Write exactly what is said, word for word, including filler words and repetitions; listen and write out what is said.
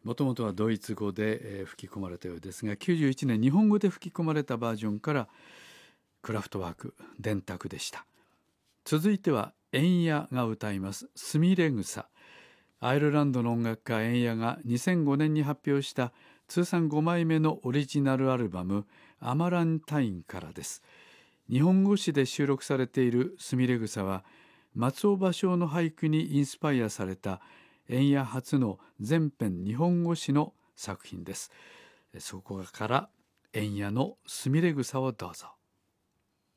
もともとはドイツ語で、えー吹き込まれたようですが、きゅうじゅういちねん日本語で吹き込まれたバージョンからクラフトワーク電卓でした。続いてはエンヤが歌いますすみれ草。アイルランドの音楽家エンヤがにせんごねんに発表した通算ごまいめのオリジナルアルバムアマランタインからです。日本語詞で収録されているすみれ草は松尾芭蕉の俳句にインスパイアされたエンヤ初の全編日本語詞の作品です。そこからエンヤのすみれ草をどうぞ。